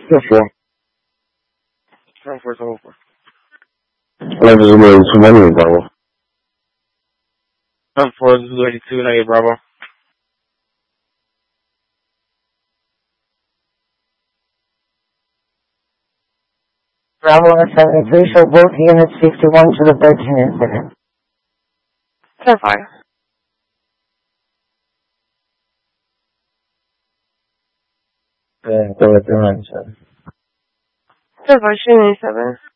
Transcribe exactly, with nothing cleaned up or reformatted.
ten four. ten four is over. eleven is going to one, Bravo. ten four is eighty-two, negative Bravo. Bravo one seventy-three, show both units sixty-one to the thirteen incident. ten five. Yeah, go ahead, two ninety-seven. ten five, two ninety-seven.